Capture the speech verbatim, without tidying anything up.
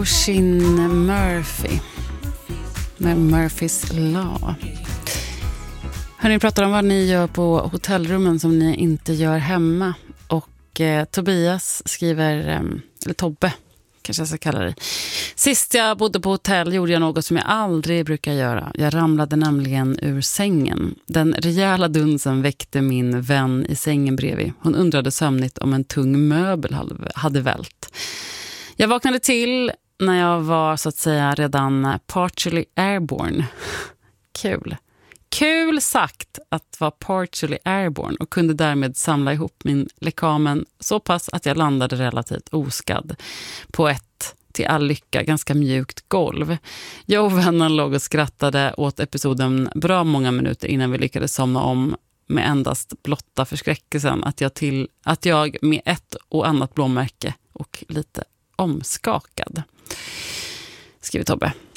Oisin Murphy med Murphys Law. Hörni, pratar om vad ni gör på hotellrummen som ni inte gör hemma. Och eh, Tobias skriver, eh, eller Tobbe kanske jag ska kalla det. Sist jag bodde på hotell gjorde jag något som jag aldrig brukar göra. Jag ramlade nämligen ur sängen. Den rejäla dunsen väckte min vän i sängen bredvid. Hon undrade sömnigt om en tung möbel hade vält. Jag vaknade till när jag var så att säga redan partially airborne. Kul. Kul sagt att vara partially airborne och kunde därmed samla ihop min lekamen så pass att jag landade relativt oskadd på ett till all lycka ganska mjukt golv. Jag och vännen låg och skrattade åt episoden bra många minuter innan vi lyckades somna om med endast blotta förskräckelsen att jag, till, att jag med ett och annat blåmärke och lite omskakad. Skriver Tobbe.